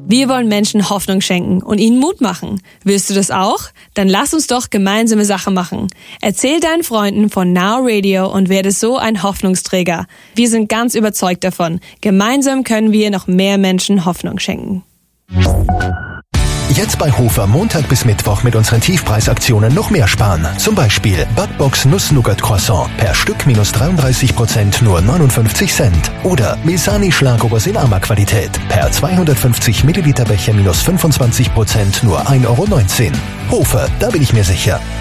Wir wollen Menschen Hoffnung schenken und ihnen Mut machen. Willst du das auch? Dann lass uns doch gemeinsame Sache machen. Erzähl deinen Freunden von Now Radio und werde so ein Hoffnungsträger. Wir sind ganz überzeugt davon. Gemeinsam können wir noch mehr Menschen Hoffnung schenken. Jetzt bei Hofer Montag bis Mittwoch mit unseren Tiefpreisaktionen noch mehr sparen. Zum Beispiel Butbox Nuss-Nougat-Croissant per Stück minus 33%, nur 59 Cent. Oder Mesani Schlagobers in Ama-Qualität per 250 Milliliter Becher minus 25%, nur 1,19 €. Hofer, da bin ich mir sicher.